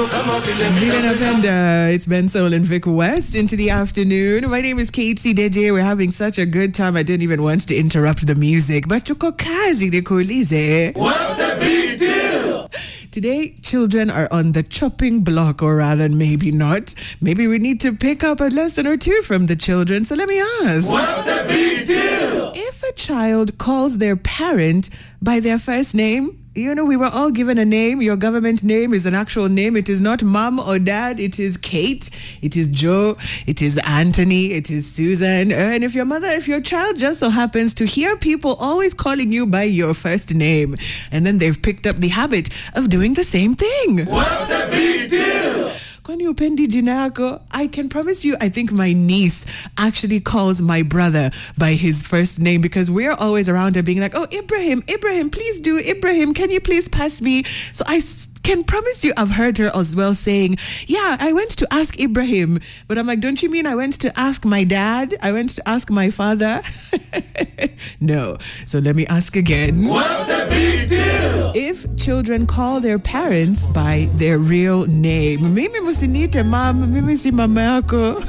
It's Ben Soul and Vic West into the afternoon. My name is Katie DJ. We're having such a good time. I didn't even want to interrupt the music. But tuko kazi nikuulize. What's the big deal? Today, children are on the chopping block, or rather, maybe not. Maybe we need to pick up a lesson or two from the children. So let me ask. What's the big deal? If a child calls their parent by their first name, you know, we were all given a name. Your government name is an actual name. It is not mom or dad. It is Kate. It is Joe. It is Anthony. It is Susan. And if your child just so happens to hear people always calling you by your first name, and then they've picked up the habit of doing the same thing. What's the big deal? Kwani upendi jina yako? I can promise you, I think my niece actually calls my brother by his first name because we're always around her being like, oh, Ibrahim, please do. Ibrahim, can you please pass me? So I can promise you I've heard her as well saying, yeah, I went to ask Ibrahim. But I'm like, don't you mean I went to ask my dad? I went to ask my father? No. So let me ask again. What's the big deal? If children call their parents by their real name, mimi musinite mama, mimi si mama yako.